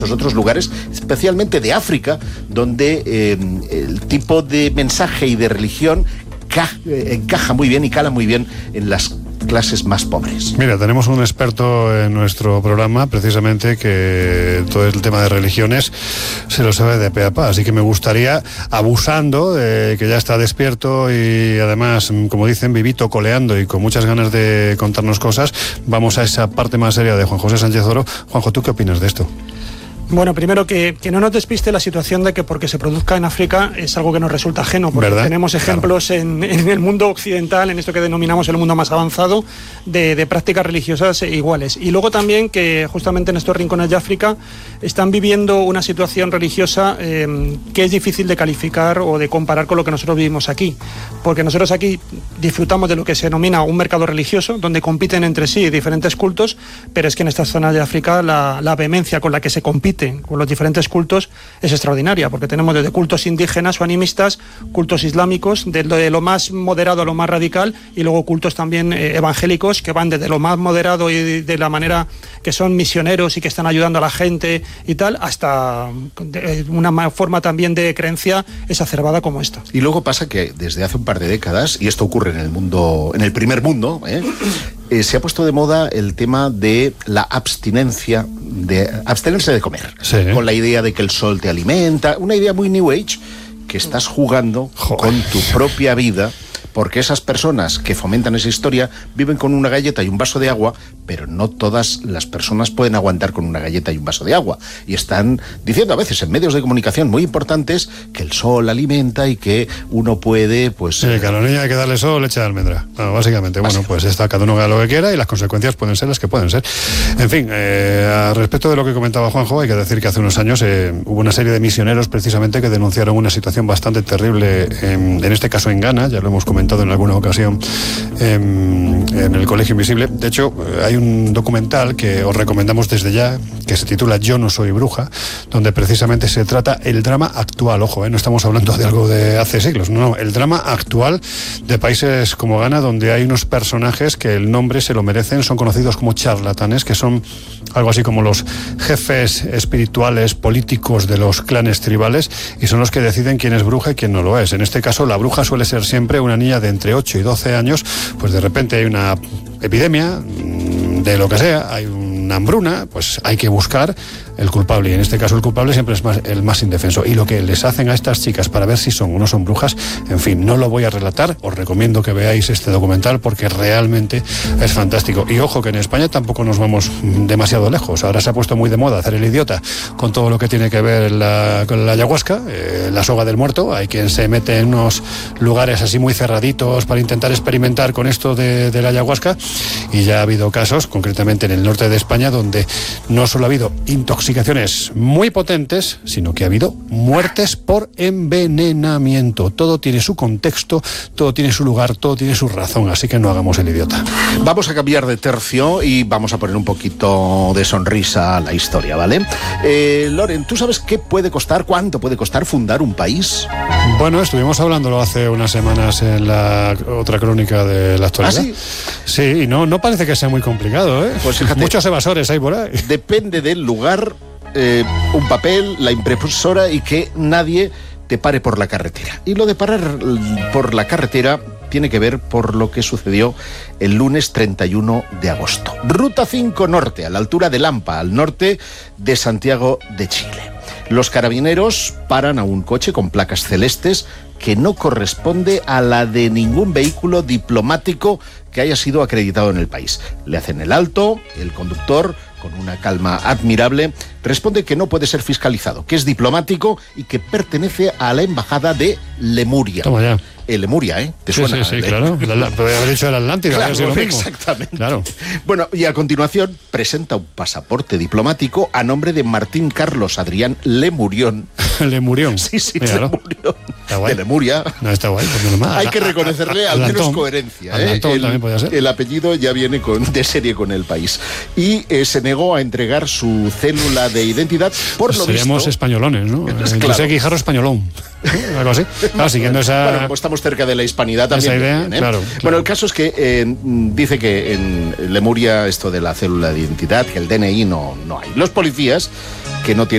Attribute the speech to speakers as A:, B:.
A: otros lugares, especialmente de África, donde el tipo de mensaje y de religión encaja muy bien y cala muy bien en las clases más pobres.
B: Mira, tenemos un experto en nuestro programa, precisamente, que todo el tema de religiones se lo sabe de pe a pa, así que me gustaría, abusando de que ya está despierto y además, como dicen, vivito, coleando y con muchas ganas de contarnos cosas, vamos a esa parte más seria de Juan José Sánchez Oro. Juanjo, ¿tú qué opinas de esto?
C: Bueno, primero que no nos despiste la situación de que porque se produzca en África es algo que nos resulta ajeno, porque
B: ¿verdad?
C: tenemos ejemplos claro. en el mundo occidental, en esto que denominamos el mundo más avanzado, de prácticas religiosas iguales. Y luego también que justamente en estos rincones de África están viviendo una situación religiosa que es difícil de calificar o de comparar con lo que nosotros vivimos aquí, porque nosotros aquí disfrutamos de lo que se denomina un mercado religioso, donde compiten entre sí diferentes cultos, pero es que en estas zonas de África la vehemencia con la que se compite con los diferentes cultos es extraordinaria, porque tenemos desde cultos indígenas o animistas, cultos islámicos, de lo más moderado a lo más radical, y luego cultos también evangélicos, que van desde lo más moderado y de la manera que son misioneros y que están ayudando a la gente y tal, hasta una forma también de creencia exacerbada como esta.
A: Y luego pasa que desde hace un par de décadas, y esto ocurre en el mundo, en el primer mundo, se ha puesto de moda el tema de la abstinencia, de abstenerse de comer, sí, con la idea de que el sol te alimenta, una idea muy New Age, que estás jugando con tu propia vida, porque esas personas que fomentan esa historia viven con una galleta y un vaso de agua, pero no todas las personas pueden aguantar con una galleta y un vaso de agua. Y están diciendo a veces en medios de comunicación muy importantes que el sol alimenta y que uno puede, pues...
B: Sí, que a la niña hay que darle sol, leche de almendra. No, básicamente, bueno, pues está cada uno haga lo que quiera y las consecuencias pueden ser las que pueden ser. En fin, a respecto de lo que comentaba Juanjo, hay que decir que hace unos años hubo una serie de misioneros precisamente que denunciaron una situación bastante terrible, en este caso en Ghana, ya lo hemos comentado en alguna ocasión en el Colegio Invisible. De hecho, hay un documental que os recomendamos desde ya, que se titula Yo no soy bruja, donde precisamente se trata el drama actual. Ojo, no estamos hablando de algo de hace siglos, no, el drama actual de países como Ghana, donde hay unos personajes que el nombre se lo merecen, son conocidos como charlatanes, que son algo así como los jefes espirituales políticos de los clanes tribales, y son los que deciden quién es bruja y quién no lo es. En este caso, la bruja suele ser siempre una niña de entre 8 y 12 años, pues de repente hay una epidemia de lo que sea, hay una hambruna, pues hay que buscar el culpable, y en este caso el culpable siempre es el más indefenso. Y lo que les hacen a estas chicas para ver si son o no son brujas, en fin, no lo voy a relatar, os recomiendo que veáis este documental porque realmente es fantástico. Y ojo que en España tampoco nos vamos demasiado lejos. Ahora se ha puesto muy de moda hacer el idiota con todo lo que tiene que ver con la ayahuasca, la soga del muerto. Hay quien se mete en unos lugares así muy cerraditos para intentar experimentar con esto de la ayahuasca, y ya ha habido casos, concretamente en el norte de España, donde no solo ha habido intoxicaciones muy potentes, sino que ha habido muertes por envenenamiento. Todo tiene su contexto, todo tiene su lugar, todo tiene su razón, así que no hagamos el idiota.
A: Vamos a cambiar de tercio y vamos a poner un poquito de sonrisa a la historia, ¿vale? Loren, ¿tú sabes qué puede costar, cuánto puede costar fundar un país?
B: Bueno, estuvimos hablándolo hace unas semanas en la otra crónica de la actualidad.
A: ¿Ah, sí?
B: Sí, y no parece que sea muy complicado, ¿eh?
A: Pues fíjate,
B: muchos evasores hay por ahí.
A: Depende del lugar, un papel, la impresora y que nadie te pare por la carretera. Y lo de parar por la carretera tiene que ver por lo que sucedió el lunes 31 de agosto. Ruta 5 Norte, a la altura de Lampa, al norte de Santiago de Chile. Los carabineros paran a un coche con placas celestes que no corresponde a la de ningún vehículo diplomático que haya sido acreditado en el país. Le hacen el alto, el conductor, con una calma admirable, responde que no puede ser fiscalizado, que es diplomático y que pertenece a la embajada de Lemuria.
B: Toma ya.
A: Lemuria, ¿eh? ¿Te suena?
B: Sí, claro. Podría haber dicho el Atlántico.
A: Claro,
B: lo mismo.
A: exactamente.
B: Claro.
A: Bueno, y a continuación presenta un pasaporte diplomático a nombre de Martín Carlos Adrián Lemurión.
B: Lemurión.
A: Sí,
B: Míralo.
A: Lemurión.
B: Está guay.
A: De Lemuria.
B: No, está guay. Pues normal.
A: Hay que reconocerle al menos coherencia.
B: También podía ser.
A: El apellido ya viene de serie con el país. Y se negó a entregar su célula de identidad, por lo
B: Seríamos
A: visto...
B: españoles, ¿no?
A: Claro.
B: José Guijarro españolón. Algo así. Claro, siguiendo esa...
A: Bueno, como estamos cerca de la hispanidad también.
B: Esa idea,
A: bien, ¿eh?
B: claro.
A: Bueno, el caso es que dice que en Lemuria esto de la célula de identidad, que el DNI no hay. Los policías, que no tienen